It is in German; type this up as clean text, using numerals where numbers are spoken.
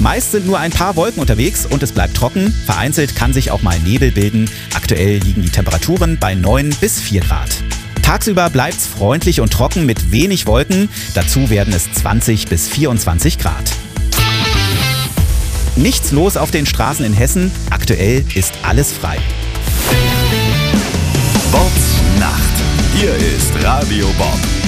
Meist sind nur ein paar Wolken unterwegs und es bleibt trocken. Vereinzelt kann sich auch mal Nebel bilden. Aktuell liegen die Temperaturen bei 9 bis 4 Grad. Tagsüber bleibt es freundlich und trocken mit wenig Wolken. Dazu werden es 20 bis 24 Grad. Nichts los auf den Straßen in Hessen. Aktuell ist alles frei. Bobs Nacht. Hier ist Radio Bob.